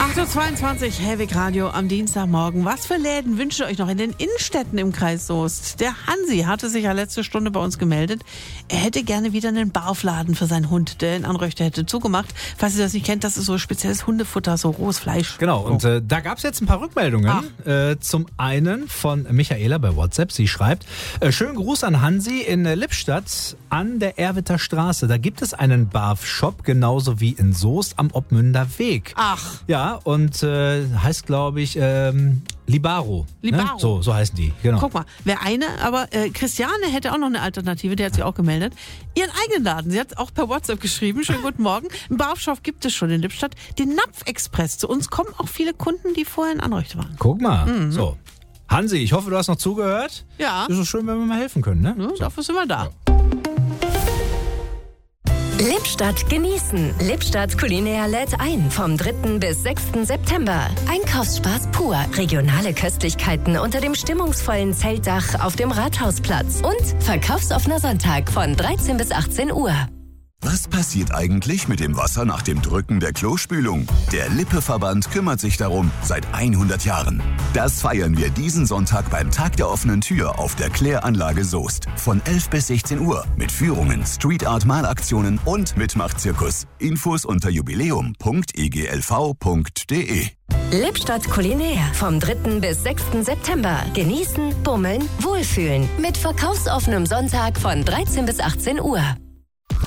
8.22 Uhr, Hellwig Radio am Dienstagmorgen. Was für Läden wünscht ihr euch noch in den Innenstädten im Kreis Soest? Der Hansi hatte sich ja letzte Stunde bei uns gemeldet. Er hätte gerne wieder einen Barfladen für seinen Hund, der in Anröchte hätte zugemacht. Falls ihr das nicht kennt, das ist so spezielles Hundefutter, so rohes Fleisch. Genau, und da gab es jetzt ein paar Rückmeldungen. Zum einen von Michaela bei WhatsApp. Sie schreibt, schönen Gruß an Hansi in Lippstadt an der Erwitter Straße. Da gibt es einen Barf-Shop, genauso wie in Soest am Obmünder Weg. Ach. Ja, und heißt, glaube ich, Libaro. Libaro. Ne? So heißen die, genau. Guck mal, aber Christiane hätte auch noch eine Alternative, die hat sich auch gemeldet. Ihren eigenen Laden, sie hat auch per WhatsApp geschrieben, schönen guten Morgen. Im Barfshop gibt es schon in Lippstadt den Napfexpress. Zu uns kommen auch viele Kunden, die vorher in Anröchte waren. Guck mal, so. Hansi, ich hoffe, du hast noch zugehört. Ja. Ist es schön, wenn wir mal helfen können, ne? Ja, dafür sind wir da. Ja. Lippstadt genießen. Lippstadt Culinär lädt ein vom 3. bis 6. September. Einkaufsspaß pur. Regionale Köstlichkeiten unter dem stimmungsvollen Zeltdach auf dem Rathausplatz. Und verkaufsoffener Sonntag von 13 bis 18 Uhr. Was passiert eigentlich mit dem Wasser nach dem Drücken der Klospülung? Der Lippe-Verband kümmert sich darum seit 100 Jahren. Das feiern wir diesen Sonntag beim Tag der offenen Tür auf der Kläranlage Soest. Von 11 bis 16 Uhr mit Führungen, Street-Art-Malaktionen und Mitmachzirkus. Infos unter jubiläum.eglv.de. Lippstadt Culinär vom 3. bis 6. September. Genießen, bummeln, wohlfühlen. Mit verkaufsoffenem Sonntag von 13 bis 18 Uhr.